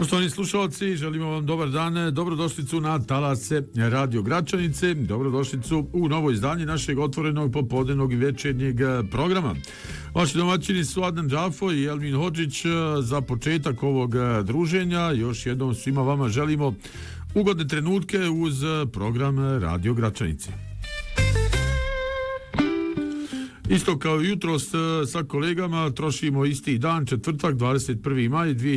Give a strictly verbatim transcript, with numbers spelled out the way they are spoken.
Poštovani slušalci, želimo vam dobar dan, dobrodošlicu na talase Radio Gračanice, dobrodošlicu u novo izdanje našeg otvorenog popodnevnog i večernjeg programa. Vaši domaćini su Adnan Džafo i Elmin Hodžić. Za početak ovog druženja još jednom svima vama želimo ugodne trenutke uz program Radio Gračanice. Isto kao jutros sa kolegama trošimo isti dan, četvrtak, dvadeset prvi maj